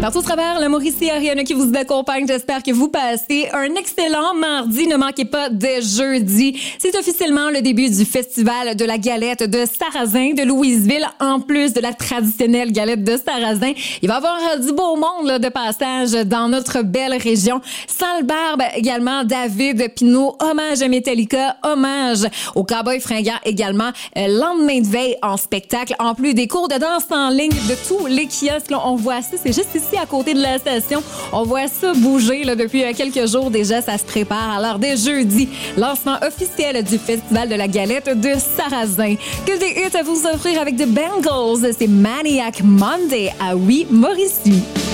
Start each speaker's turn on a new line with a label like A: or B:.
A: Partout au travers, le Mauricie Ariana qui vous accompagne. J'espère que vous passez un excellent mardi. Ne manquez pas de jeudi. C'est officiellement le début du festival de la galette de Sarrazin de Louisville. En plus de la traditionnelle galette de Sarrazin, il va y avoir du beau monde là, de passage dans notre belle région. Sans le barbe également, David Pinault, hommage à Metallica, hommage au Cowboy fringant également. Lendemain de veille en spectacle, en plus des cours de danse en ligne de tous les kiosques. Là, on voit ça, c'est juste ici à côté de la station. On voit ça bouger là, depuis quelques jours déjà, ça se prépare. Alors dès jeudi, lancement officiel du Festival de la galette de Sarrazin. Que des hits à vous offrir avec The Bengals, c'est Maniac Monday à Oui Mauricie.